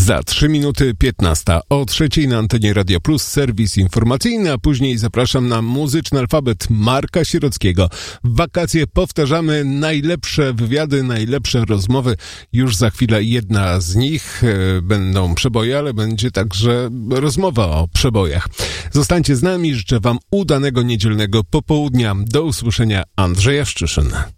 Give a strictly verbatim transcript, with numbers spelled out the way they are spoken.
Za trzy minuty piętnasta. O trzeciej na antenie Radio Plus serwis informacyjny, a później zapraszam na muzyczny alfabet Marka Sierockiego. W wakacje powtarzamy najlepsze wywiady, najlepsze rozmowy. Już za chwilę jedna z nich. Będą przeboje, ale będzie także rozmowa o przebojach. Zostańcie z nami, życzę wam udanego niedzielnego popołudnia. Do usłyszenia, Andrzej Jaszczyszyn.